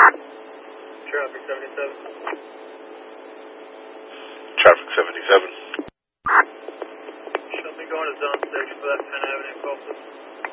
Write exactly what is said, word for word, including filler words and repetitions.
Traffic seventy-seven. Traffic seventy-seven. Show me going to zone six for that Penn Avenue closest.